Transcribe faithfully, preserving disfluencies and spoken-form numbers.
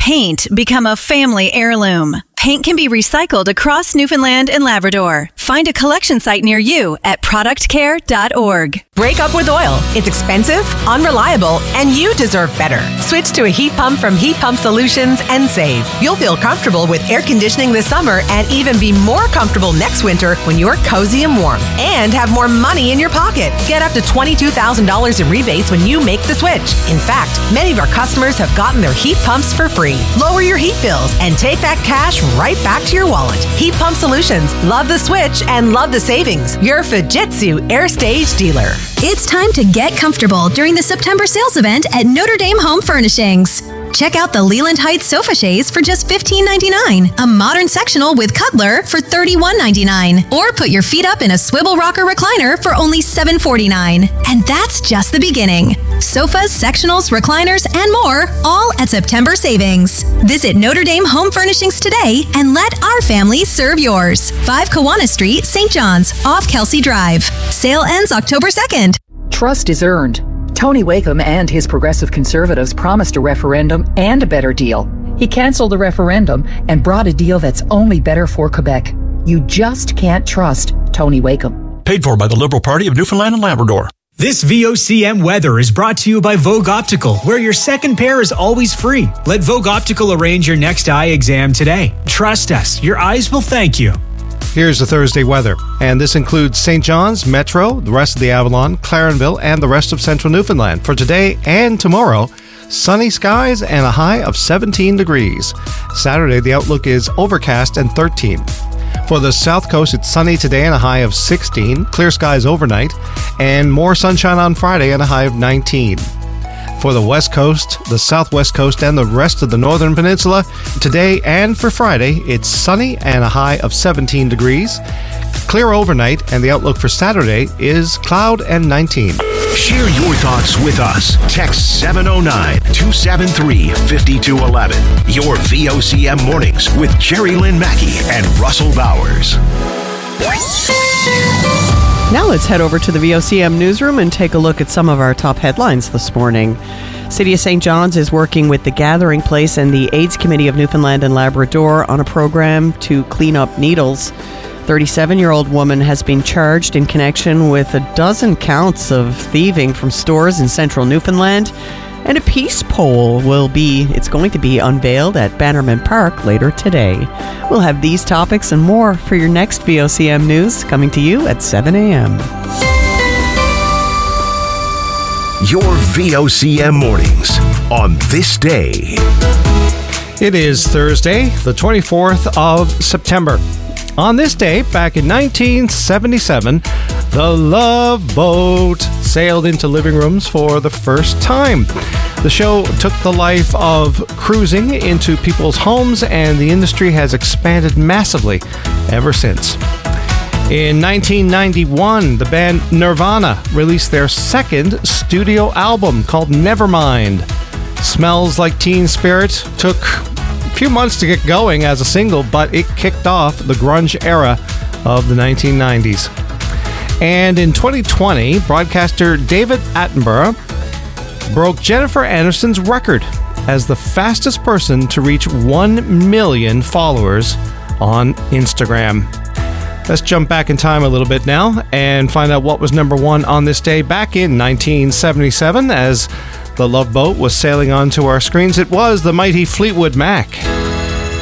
paint become a family heirloom. Paint can be recycled across Newfoundland and Labrador. Find a collection site near you at product care dot org. Break up with oil. It's expensive, unreliable, and you deserve better. Switch to a heat pump from Heat Pump Solutions and save. You'll feel comfortable with air conditioning this summer and even be more comfortable next winter when you're cozy and warm. And have more money in your pocket. Get up to twenty-two thousand dollars in rebates when you make the switch. In fact, many of our customers have gotten their heat pumps for free. Lower your heat bills and take that cash right back to your wallet. Heat Pump Solutions. Love the switch and love the savings. Your Fujitsu Air Stage dealer. It's time to get comfortable during the September sales event at Notre Dame Home Furnishings. Check out the Leland Heights sofa chaise for just fifteen ninety-nine, a modern sectional with Cutler for thirty-one ninety-nine, or put your feet up in a swivel rocker recliner for only seven forty-nine. And that's just the beginning. Sofas, sectionals, recliners, and more, all at September savings. Visit Notre Dame Home Furnishings today and let our family serve yours. five Kawana Street, Saint John's, off Kelsey Drive. Sale ends October second. Trust is earned. Tony Wakeham and his Progressive Conservatives promised a referendum and a better deal. He canceled the referendum and brought a deal that's only better for Quebec. You just can't trust Tony Wakeham. Paid for by the Liberal Party of Newfoundland and Labrador. This V O C M weather is brought to you by Vogue Optical, where your second pair is always free. Let Vogue Optical arrange your next eye exam today. Trust us, your eyes will thank you. Here's the Thursday weather, and this includes Saint John's, Metro, the rest of the Avalon, Clarenville, and the rest of central Newfoundland. For today and tomorrow, sunny skies and a high of seventeen degrees. Saturday, the outlook is overcast and thirteen. For the South Coast, it's sunny today and a high of sixteen, clear skies overnight, and more sunshine on Friday and a high of nineteen. For the West Coast, the Southwest Coast, and the rest of the Northern Peninsula, today and for Friday, it's sunny and a high of seventeen degrees. Clear overnight, and the outlook for Saturday is cloud and nineteen. Share your thoughts with us. Text seven oh nine, two seven three, five two one one. Your V O C M Mornings with Jerry Lynn Mackey and Russell Bowers. Now let's head over to the V O C M newsroom and take a look at some of our top headlines this morning. City of Saint John's is working with the Gathering Place and the AIDS Committee of Newfoundland and Labrador on a program to clean up needles. thirty-seven-year-old woman has been charged in connection with a dozen counts of thieving from stores in central Newfoundland. And a peace pole will be, it's going to be unveiled at Bannerman Park later today. We'll have these topics and more for your next V O C M News coming to you at seven a.m. Your V O C M Mornings on this day. It is Thursday, the twenty-fourth of September. On this day, back in nineteen seventy-seven, the Love Boat sailed into living rooms for the first time. The show took the life of cruising into people's homes, and the industry has expanded massively ever since. In nineteen ninety-one, the band Nirvana released their second studio album called Nevermind. Smells Like Teen Spirit took a few months to get going as a single, but it kicked off the grunge era of the nineteen nineties. And in twenty twenty, broadcaster David Attenborough broke Jennifer Aniston's record as the fastest person to reach one million followers on Instagram. Let's jump back in time a little bit now and find out what was number one on this day back in nineteen seventy-seven as the Love Boat was sailing onto our screens. It was the mighty Fleetwood Mac.